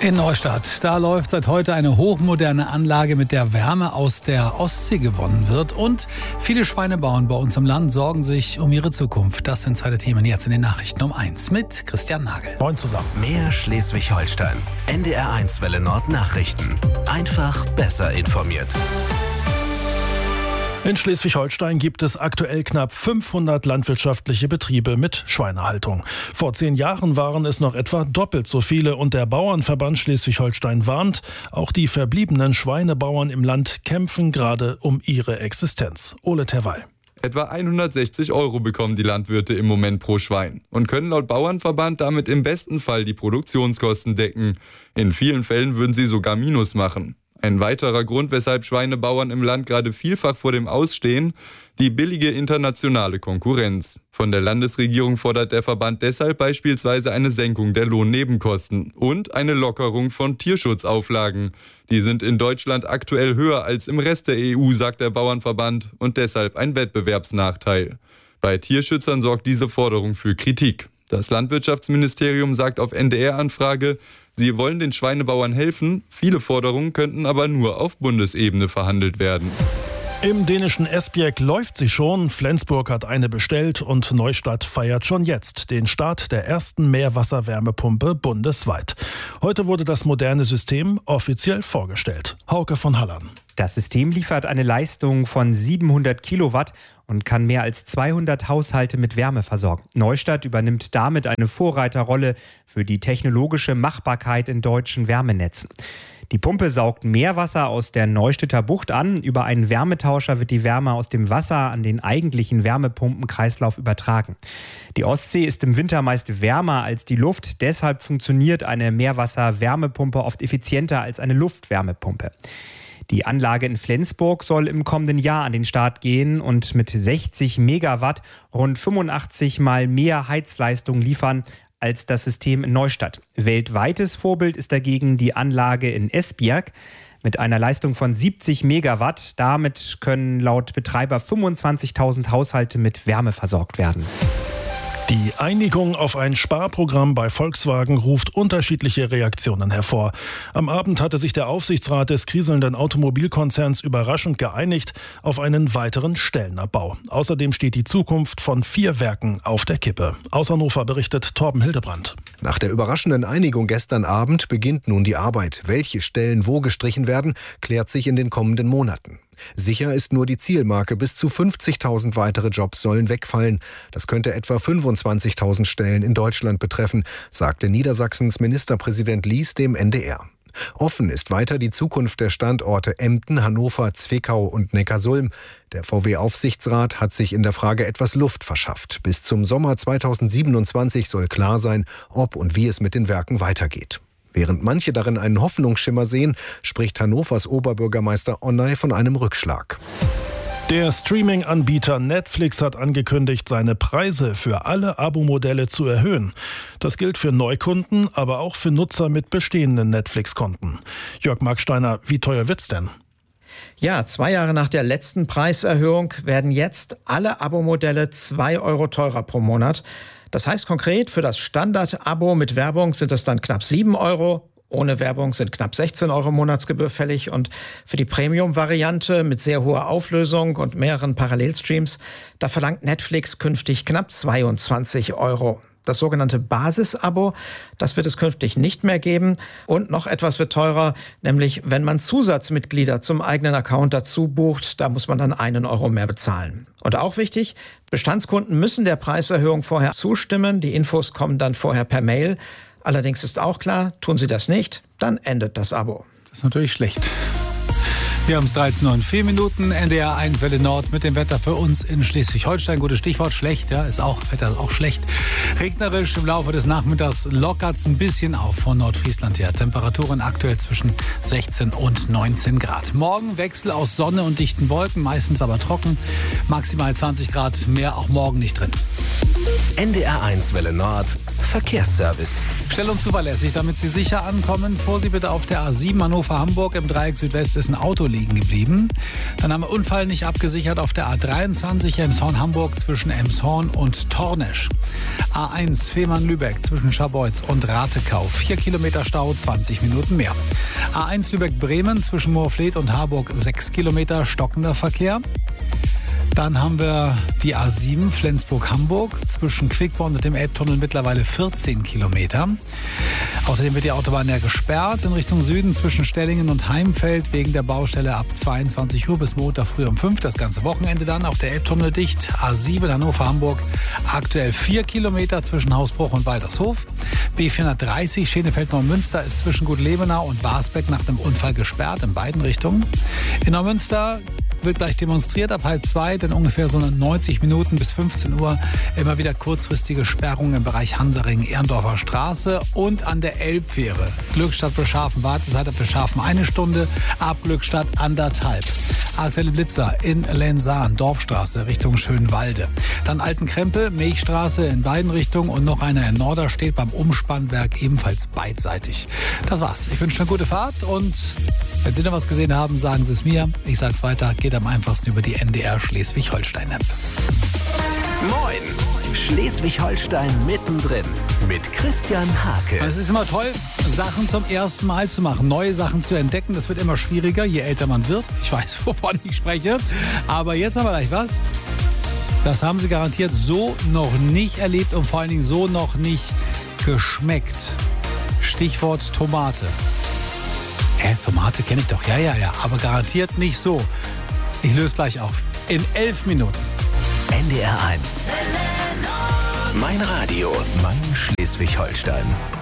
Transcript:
In Neustadt, da läuft seit heute eine hochmoderne Anlage, mit der Wärme aus der Ostsee gewonnen wird. Und viele Schweinebauern bei uns im Land sorgen sich um ihre Zukunft. Das sind zwei Themen jetzt in den Nachrichten um 1 mit Christian Nagel. Moin zusammen. Mehr Schleswig-Holstein. NDR1 Welle Nord Nachrichten. Einfach besser informiert. In Schleswig-Holstein gibt es aktuell knapp 500 landwirtschaftliche Betriebe mit Schweinehaltung. Vor 10 Jahren waren es noch etwa doppelt so viele und der Bauernverband Schleswig-Holstein warnt, auch die verbliebenen Schweinebauern im Land kämpfen gerade um ihre Existenz. Ole Terwey. Etwa 160 € bekommen die Landwirte im Moment pro Schwein und können laut Bauernverband damit im besten Fall die Produktionskosten decken. In vielen Fällen würden sie sogar Minus machen. Ein weiterer Grund, weshalb Schweinebauern im Land gerade vielfach vor dem Ausstehen, die billige internationale Konkurrenz. Von der Landesregierung fordert der Verband deshalb beispielsweise eine Senkung der Lohnnebenkosten und eine Lockerung von Tierschutzauflagen. Die sind in Deutschland aktuell höher als im Rest der EU, sagt der Bauernverband, und deshalb ein Wettbewerbsnachteil. Bei Tierschützern sorgt diese Forderung für Kritik. Das Landwirtschaftsministerium sagt auf NDR-Anfrage, sie wollen den Schweinebauern helfen, viele Forderungen könnten aber nur auf Bundesebene verhandelt werden. Im dänischen Esbjerg läuft sie schon. Flensburg hat eine bestellt und Neustadt feiert schon jetzt den Start der ersten Meerwasserwärmepumpe bundesweit. Heute wurde das moderne System offiziell vorgestellt. Hauke von Hallern. Das System liefert eine Leistung von 700 Kilowatt und kann mehr als 200 Haushalte mit Wärme versorgen. Neustadt übernimmt damit eine Vorreiterrolle für die technologische Machbarkeit in deutschen Wärmenetzen. Die Pumpe saugt Meerwasser aus der Neustädter Bucht an. Über einen Wärmetauscher wird die Wärme aus dem Wasser an den eigentlichen Wärmepumpenkreislauf übertragen. Die Ostsee ist im Winter meist wärmer als die Luft. Deshalb funktioniert eine Meerwasser-Wärmepumpe oft effizienter als eine Luftwärmepumpe. Die Anlage in Flensburg soll im kommenden Jahr an den Start gehen und mit 60 Megawatt rund 85 Mal mehr Heizleistung liefern als das System in Neustadt. Weltweites Vorbild ist dagegen die Anlage in Esbjerg mit einer Leistung von 70 Megawatt. Damit können laut Betreiber 25.000 Haushalte mit Wärme versorgt werden. Die Einigung auf ein Sparprogramm bei Volkswagen ruft unterschiedliche Reaktionen hervor. Am Abend hatte sich der Aufsichtsrat des kriselnden Automobilkonzerns überraschend geeinigt auf einen weiteren Stellenabbau. Außerdem steht die Zukunft von 4 Werken auf der Kippe. Aus Hannover berichtet Torben Hildebrandt. Nach der überraschenden Einigung gestern Abend beginnt nun die Arbeit. Welche Stellen wo gestrichen werden, klärt sich in den kommenden Monaten. Sicher ist nur die Zielmarke. Bis zu 50.000 weitere Jobs sollen wegfallen. Das könnte etwa 25.000 Stellen in Deutschland betreffen, sagte Niedersachsens Ministerpräsident Lies dem NDR. Offen ist weiter die Zukunft der Standorte Emden, Hannover, Zwickau und Neckarsulm. Der VW-Aufsichtsrat hat sich in der Frage etwas Luft verschafft. Bis zum Sommer 2027 soll klar sein, ob und wie es mit den Werken weitergeht. Während manche darin einen Hoffnungsschimmer sehen, spricht Hannovers Oberbürgermeister Onnay von einem Rückschlag. Der Streaming-Anbieter Netflix hat angekündigt, seine Preise für alle Abo-Modelle zu erhöhen. Das gilt für Neukunden, aber auch für Nutzer mit bestehenden Netflix-Konten. Jörg Marksteiner, wie teuer wird's denn? Ja, 2 Jahre nach der letzten Preiserhöhung werden jetzt alle Abo-Modelle 2 € teurer pro Monat. Das heißt konkret, für das Standard-Abo mit Werbung sind es dann knapp 7 €. Ohne Werbung sind knapp 16 € Monatsgebühr fällig. Und für die Premium-Variante mit sehr hoher Auflösung und mehreren Parallelstreams, da verlangt Netflix künftig knapp 22 €. Das sogenannte Basis-Abo, das wird es künftig nicht mehr geben. Und noch etwas wird teurer, nämlich wenn man Zusatzmitglieder zum eigenen Account dazu bucht, da muss man dann 1 € mehr bezahlen. Und auch wichtig, Bestandskunden müssen der Preiserhöhung vorher zustimmen. Die Infos kommen dann vorher per Mail. Allerdings ist auch klar, tun sie das nicht, dann endet das Abo. Das ist natürlich schlecht. Wir haben es 13:04, NDR 1 Welle Nord mit dem Wetter für uns in Schleswig-Holstein. Gutes Stichwort, schlecht, ja, Wetter ist auch schlecht. Regnerisch im Laufe des Nachmittags lockert es ein bisschen auf von Nordfriesland her. Temperaturen aktuell zwischen 16 und 19 Grad. Morgen Wechsel aus Sonne und dichten Wolken, meistens aber trocken. Maximal 20 Grad, mehr auch morgen nicht drin. NDR1 Welle Nord. Verkehrsservice. Schnell und zuverlässig, damit Sie sicher ankommen. Vorsicht bitte auf der A7 Hannover-Hamburg. Im Dreieck Südwest ist ein Auto liegen geblieben. Dann haben wir Unfall nicht abgesichert auf der A23 Elmshorn-Hamburg zwischen Elmshorn und Tornesch. A1 Fehmarn-Lübeck zwischen Scharbeutz und Ratekau. 4 Kilometer Stau, 20 Minuten mehr. A1 Lübeck-Bremen zwischen Moorfleet und Harburg 6 Kilometer stockender Verkehr. Dann haben wir die A7 Flensburg-Hamburg zwischen Quickborn und dem Elbtunnel mittlerweile 14 Kilometer. Außerdem wird die Autobahn ja gesperrt in Richtung Süden zwischen Stellingen und Heimfeld wegen der Baustelle ab 22 Uhr bis Montag früh um 5. Das ganze Wochenende dann auch der Elbtunnel dicht. A7 Hannover-Hamburg aktuell 4 Kilometer zwischen Hausbruch und Waltershof. B430 Schenefeld-Neumünster ist zwischen Gut-Lebenau und Warsbeck nach dem Unfall gesperrt in beiden Richtungen. In Neumünster wird gleich demonstriert ab 13:30, denn ungefähr so 90 Minuten bis 15 Uhr immer wieder kurzfristige Sperrungen im Bereich Hansaring-Ehrendorfer Straße und an der Elbfähre. Glückstadt Beschafen, Wartezeit ab Beschafen 1 Stunde, ab Glückstadt 1,5. Aktuelle Blitzer in Lensahn, Dorfstraße Richtung Schönwalde. Dann Altenkrempe, Milchstraße in beiden Richtungen und noch einer in Norderstedt beim Umspannwerk ebenfalls beidseitig. Das war's. Ich wünsche eine gute Fahrt und wenn Sie noch was gesehen haben, sagen Sie es mir. Ich sage es weiter, geht am einfachsten über die NDR Schleswig-Holstein-App. Moin! Schleswig-Holstein mittendrin mit Christian Hake. Es ist immer toll, Sachen zum ersten Mal zu machen, neue Sachen zu entdecken. Das wird immer schwieriger, je älter man wird. Ich weiß, wovon ich spreche. Aber jetzt haben wir gleich was. Das haben Sie garantiert so noch nicht erlebt und vor allen Dingen so noch nicht geschmeckt. Stichwort Tomate. Tomate kenne ich doch. Ja. Aber garantiert nicht so. Ich löse gleich auf. In 11 Minuten. NDR1. Mein Radio. Mein Schleswig-Holstein.